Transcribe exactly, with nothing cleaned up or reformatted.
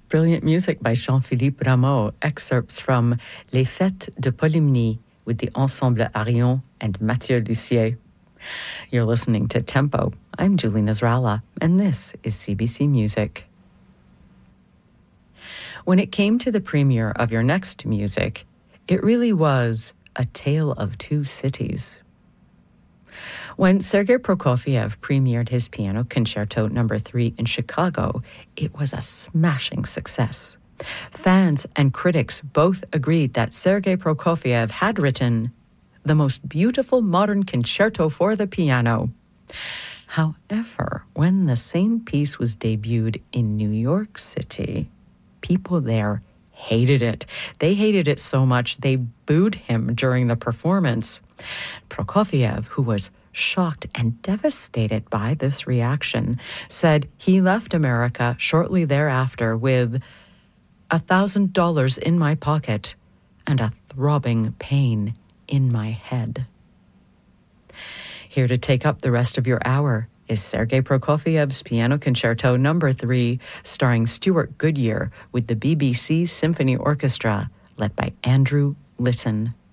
Brilliant music by Jean-Philippe Rameau, excerpts from Les Fêtes de Polymnie with the Ensemble Arion and Mathieu Lussier. You're listening to Tempo. I'm Julie Nasrallah, and this is C B C Music. When it came to the premiere of your next music, it really was a tale of two cities. When Sergei Prokofiev premiered his Piano Concerto number three in Chicago, it was a smashing success. Fans and critics both agreed that Sergei Prokofiev had written the most beautiful modern concerto for the piano. However, when the same piece was debuted in New York City, people there hated it. They hated it so much they booed him during the performance. Prokofiev, who was shocked and devastated by this reaction, said he left America shortly thereafter with a thousand dollars in my pocket and a throbbing pain in my head. Here to take up the rest of your hour is Sergei Prokofiev's Piano Concerto number three, starring Stuart Goodyear with the B B C Symphony Orchestra, led by Andrew Litton.